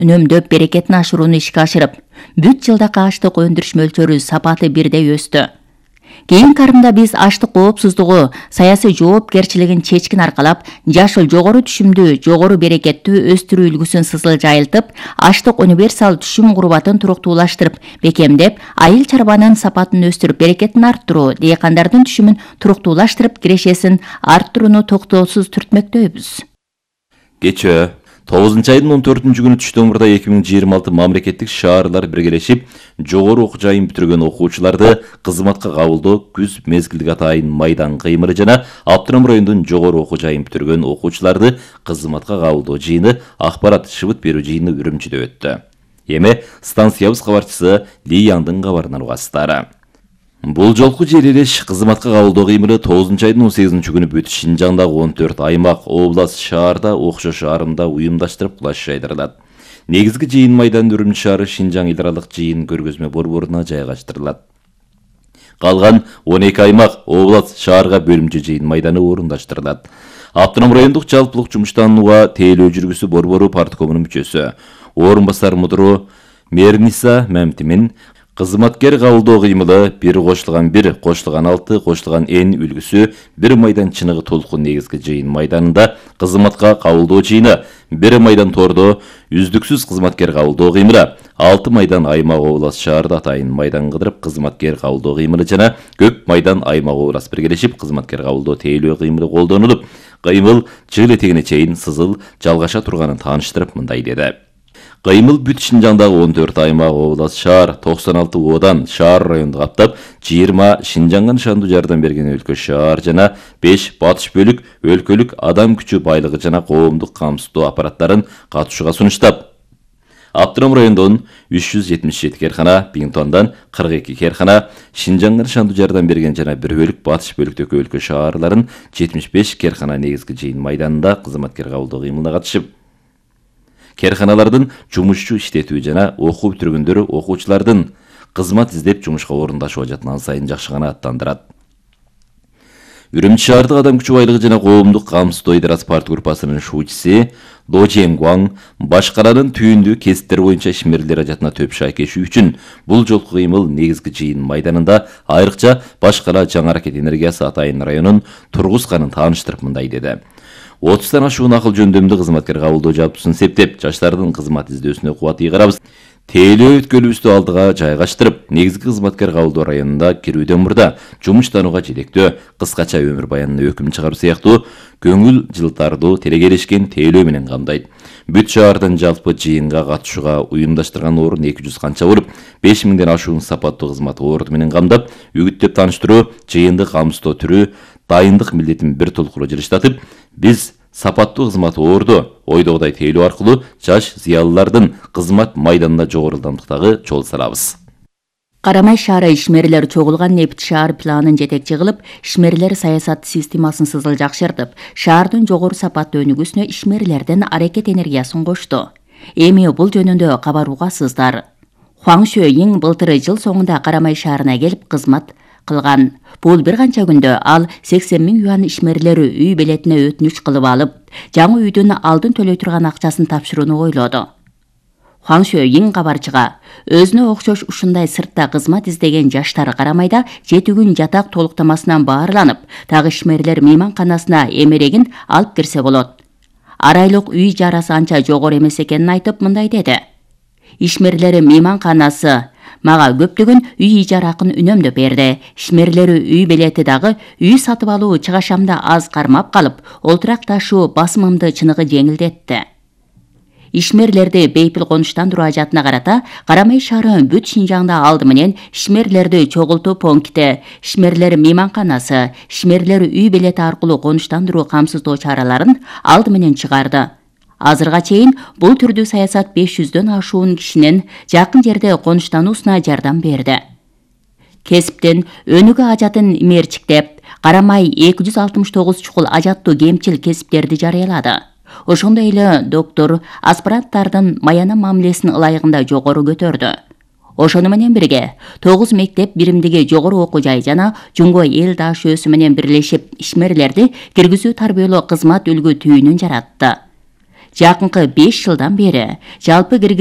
үнөмдөп берекетин ашырууну ишке ашырып, бүт жылдакы аштык өндүрүш мөлчөрү сапаты бирдей өстү. Кийинки карымда биз аштык коопсуздугу, саясий жоопкерчилигин чечкин аркалап, жашыл жогору түшүмдүү, жогору берекеттүү өстүрүү үлгүсүн сызыл жайылтып, аштык универсал түшүм курбатын туруктуулаштырып, бекемдеп, айыл чарбанын сапатын өстүрүп, берекетин арттыруу, дыйкандардын түшүмүн туруктуулаштырып, кирешесин арттырууну токтоосуз түртмөктөйбүз. Кечээ 9-айдын 14-күнү түштү ымырда 2026 мамлекеттик шаарлар биргелешип, жогору окуу жайын бүтүргөн окуучуларды кызматка кабылдоо күз мезгилдик атайын майдан кыймыры жана Абдырам районунун жогору окуу жайын бүтүргөн окуучуларды кызматка кабылдоо жыйыны акпарат шыбыт берүү жыйыны Үрүмчүдө өттү. Эми станциябыз кабарчысы Лияндын кабарынан угасыздар. Бул жолку жер элеш кызматка кабылдоо кыймыры 9-айдын 18-күнү бүт Шинжаңдагы 14 аймак, область, шаарда окшош арымда уюмдаштырып кулаш жайдырылат. Негизги жыйын майдан Үрүмчү шаары Шинжаң эл аралык жыйын көргөзмө борборуна жайгаштырылат. Калган 12 аймак, область, шаарга бөлүмчө жыйын майданы орундаштырылат. Абдырам райондук жалпылык жумуштанууга тейлөө жүргүсү борбору парткомунун мүчөсү, орун басар мудуру Мерниса Мемтимин кызматкер кабылдоо кыймылы 1 кошулган 1 кошулган 6 кошулган n үлгүсү 1 майдан чыныгы толкун негизги жыйын майданында кызматка кабылдоо жыйыны 1 майдан тордо үздүксүз кызматкер кабылдоо кыймыры 6 майдан аймак область шаарда атайын майдан кыдырып кызматкер кабылдоо кыймыры жана көп майдан аймак область биргелешип кызматкер кабылдоо тейлөө кыймыры колдонулуп, кыймыл жыл этегине чейин сызыл жалгаша турганын тааныштырып мындай деди. Кыймыл бүт Шинжаңдагы 14 аймак, область, шаар, 96 одан шаар районду каптап, 20 Шинжаңга нышандуу жардам берген өлкө шаар жана 5 батыш бөлүк өлкөлүк адам күчү байлыгы жана коомдук камсыздоо аппараттарын катышууга сунуштап, Абдырам районунун 377 керкана, Бингтондан 42 керкана, Шинжаңга нышандуу жардам берген жана бир бөлүк батыш бөлүктөгү өлкө шаарларын 75 керкана негизги жыйын майданында кызматкер кабылдоо кыймылына катышып, керканалардын жумушчу иштетүү жана окуу бүтүргөндөрү окуучулардын кызмат издеп жумушка орундашуу ажатын сайын жакшы гана аттандырат. Үрүмчү шаардык адам күчү байлыгы жана коомдук камсыздоо идарасы парт группасынын шуучусу До Ченгуан башкаланын түйүндүү кесиптер боюнча ишмерлер ажатына төп шайкешүү үчүн бул жолку кыймыл негизги жыйын майданында айрыкча башкала жаңы аракет энергиясы атайын районун тургузганын тааныштырып мындай деди. 30-тан ашуун акыл жөндөмдүү кызматкер кабылдоо жабдуусун септеп, жаштардын кызмат издөөсүнө кубат ыйгарабыз. Тейлөө өткөлүбүздү алдыга жайгаштырып, негизги кызматкер кабылдоо районунда кирүүдөн мурда жумуштанууга желектөө, кыскача өмүр баянына өкүм чыгаруу сыяктуу көңүл жылтардуу телегелешкен тейлөө менен камдайт. Бүт шаардын жалпы жыйынга катышууга уюмдаштырган орун 200 канча болуп, 5000ден ашуун сапаттуу кызмат орду менен камдап, үгүттөп тааныштыруу, жыйынды камсыздоо түрү, дайындык милдетин бир толкура жылыштатып, биз сапаттуу кызмат орду ойдогудай тейлөө аркылуу жаш зыялылардын кызмат майданында жогору ылдамдыктагы жол салабыз. Карамай шаары ишмерлер чогулган нефт шаар планын жетекчи кылып, ишмерлер саясат системасын сызыл жакшыртып, шаардын жогору сапаттуу өнүгүүсүнө ишмерлердин аракет энергиясын кошту. Эми бул жөнүндө кабар угасыздар. Хуаң Шөйиң былтыр жыл соңунда Карамай шаарына келип кызмат кылган. Бул бир канча күндө ал 80 000 юан ишмерлери үй белетине өтүнүч кылып алып, жаңы үйдүн алдын төлөй турган акчасын тапшырууну ойлоду. Хуаң Шөйиң кабарчыга өзүнө окшош ушундай сыртта кызмат издеген жаштар Карамайда 7 күн жатак толуктамасынан баарланып, дагы ишмерлер мейманканасына эмерегин алып кирсе болот. Арайлык үй жарасы анча жогору эмес экенин айтып мындай деди. Ишмерлери мейманканасы мага көптөгөн үй ижара акын үнөмдөп берди. Ишмерлери үй белети дагы үй сатып алуу чыгашамда аз кармап калып, олтурак ташуу басымымды чыныгы жеңилдетти. Ишмерлерди бейпил конуштандыруу ажатына карата Карамай шаары бүт Шинжаңда алды менен ишмерлерди чогултуу пункти, ишмерлер мейманканасы, ишмерлер үй белети аркылуу конуштандыруу камсыздоо чараларын алды менен чыгарды. Азырга чейин бул түрдүү саясат 500дөн ашуун кишинин жакын жерде конуштануусуна жардам берди. Кесиптин өнүгүү ажатын мерчиктеп, Карамай 269 чукул ажаттуу кемчил кесиптерди жарыялады. Ошондой эле доктор аспиранттардын маяна мамилесин ылайыгында жогору көтөрдү. Ошону менен бирге 9 мектеп биримдиги жогору окуу жай жана Жуңго эл даашөөсү менен бирлешип ишмерлерди киргизүү тарбиялоо кызмат үлгү түйүнүн жаратты. Жакынкы 5 жылдан бери жалпы